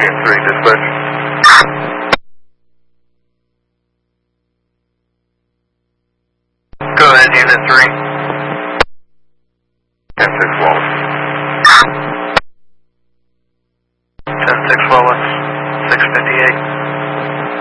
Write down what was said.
3, dispatch. Go ahead, Unit 3. 10-6 Wallace. 10-6 Wallace, 658.